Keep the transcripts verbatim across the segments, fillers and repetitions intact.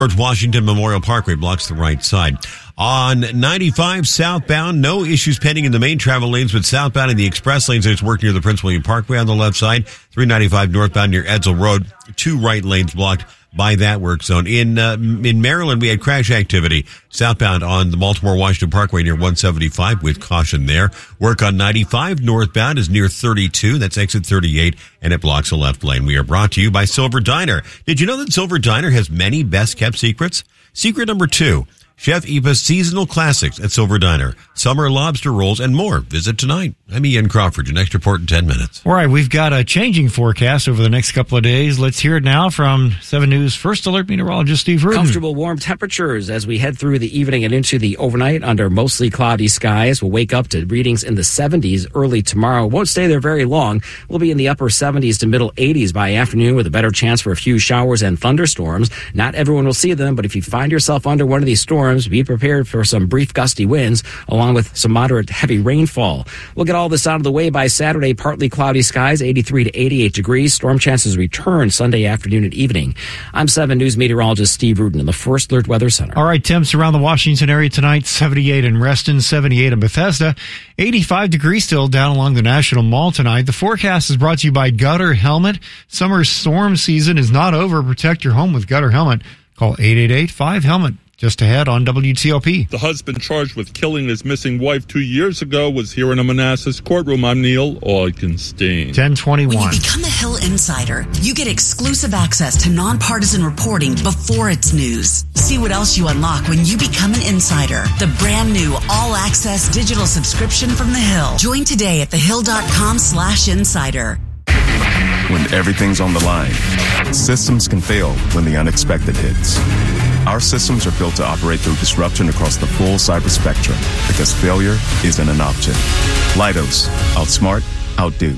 George Washington Memorial Parkway blocks the right side. On ninety-five southbound, no issues pending in the main travel lanes, but southbound in the express lanes, there's work near the Prince William Parkway on the left side. three ninety-five northbound near Edsel Road, two right lanes blocked by that work zone. In uh, in Maryland, we had crash activity southbound on the Baltimore-Washington Parkway near one seventy-five with caution there. Work on ninety-five northbound is near thirty-two. That's exit thirty-eight, and it blocks the left lane. We are brought to you by Silver Diner. Did you know that Silver Diner has many best-kept secrets? Secret number two, Chef Eva's seasonal classics at Silver Diner. Summer lobster rolls and more. Visit tonight. I'm Ian Crawford. Your next report in ten minutes. All right, we've got a changing forecast over the next couple of days. Let's hear it now from seven News First Alert meteorologist Steve Rudin. Comfortable warm temperatures as we head through the evening and into the overnight under mostly cloudy skies. We'll wake up to readings in the seventies early tomorrow. Won't stay there very long. We'll be in the upper seventies to middle eighties by afternoon with a better chance for a few showers and thunderstorms. Not everyone will see them, but if you find yourself under one of these storms, be prepared for some brief gusty winds along with some moderate heavy rainfall. We'll get all this out of the way by Saturday. Partly cloudy skies, eighty-three to eighty-eight degrees. Storm chances return Sunday afternoon and evening. I'm seven News meteorologist Steve Rudin in the First Alert Weather Center. All right, temps around the Washington area tonight, seventy-eight in Reston, seventy-eight in Bethesda, eighty-five degrees still down along the National Mall tonight. The forecast is brought to you by Gutter Helmet. Summer storm season is not over. Protect your home with Gutter Helmet. Call eight eight eight, five helmet. Just ahead on W T O P. The husband charged with killing his missing wife two years ago was here in a Manassas courtroom. I'm Neil Augenstein. ten twenty-one. When you become a Hill Insider, you get exclusive access to nonpartisan reporting before it's news. See what else you unlock when you become an insider. The brand new all-access digital subscription from The Hill. Join today at thehill.com slash insider. When everything's on the line, systems can fail when the unexpected hits. Our systems are built to operate through disruption across the full cyber spectrum because failure isn't an option. Leidos, outsmart, outdo.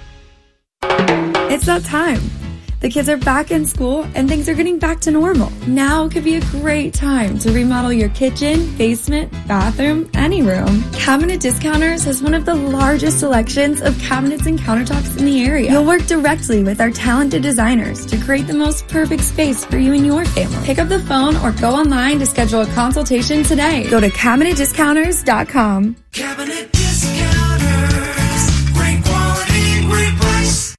It's that time. The kids are back in school and things are getting back to normal. Now could be a great time to remodel your kitchen, basement, bathroom, any room. Cabinet Discounters has one of the largest selections of cabinets and countertops in the area. You'll work directly with our talented designers to create the most perfect space for you and your family. Pick up the phone or go online to schedule a consultation today. Go to cabinet discounters dot com. Cabinet Discounters. Great quality, great price.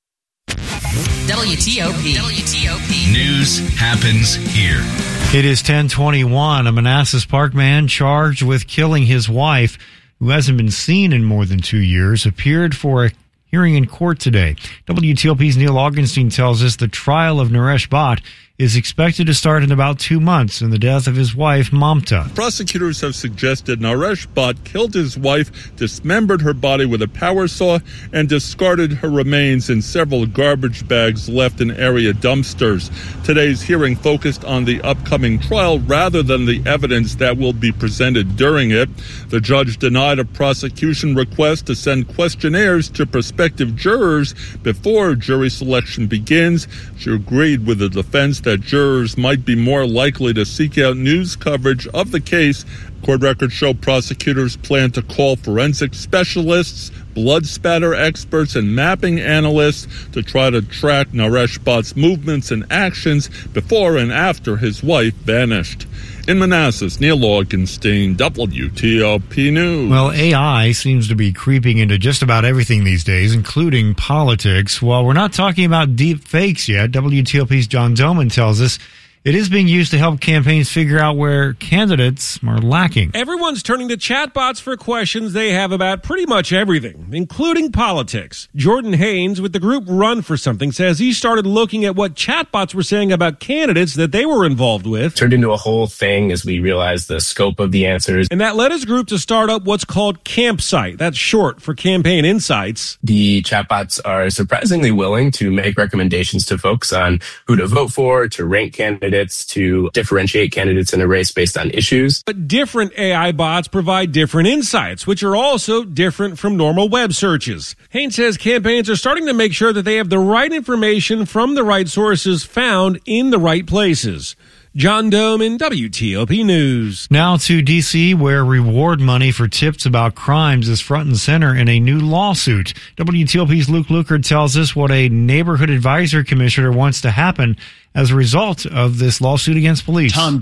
W T O P. W T O P. News happens here. It is ten twenty-one. A Manassas Park man charged with killing his wife, who hasn't been seen in more than two years, appeared for a hearing in court today. W T O P's Neil Augenstein tells us the trial of Naresh Bhatt is expected to start in about two months in the death of his wife, Mamta. Prosecutors have suggested Naresh Bhatt killed his wife, dismembered her body with a power saw, and discarded her remains in several garbage bags left in area dumpsters. Today's hearing focused on the upcoming trial rather than the evidence that will be presented during it. The judge denied a prosecution request to send questionnaires to prospective jurors before jury selection begins. She agreed with the defense that that jurors might be more likely to seek out news coverage of the case. Court records show prosecutors plan to call forensic specialists, blood spatter experts, and mapping analysts to try to track Naresh Bhatt's movements and actions before and after his wife vanished. In Manassas, Neil Augenstein, W T O P News. Well, A I seems to be creeping into just about everything these days, including politics. While we're not talking about deep fakes yet, W T O P's John Doman tells us it is being used to help campaigns figure out where candidates are lacking. Everyone's turning to chatbots for questions they have about pretty much everything, including politics. Jordan Haynes with the group Run for Something says he started looking at what chatbots were saying about candidates that they were involved with. Turned into a whole thing as we realized the scope of the answers. And that led his group to start up what's called Campsite. That's short for Campaign Insights. The chatbots are surprisingly willing to make recommendations to folks on who to vote for, to rank candidates, to differentiate candidates in a race based on issues. But different A I bots provide different insights, which are also different from normal web searches. Haynes says campaigns are starting to make sure that they have the right information from the right sources found in the right places. John Dome in W T O P News. Now to D C, where reward money for tips about crimes is front and center in a new lawsuit. W T O P's Luke Lukert tells us what a neighborhood advisory commissioner wants to happen as a result of this lawsuit against police. Tom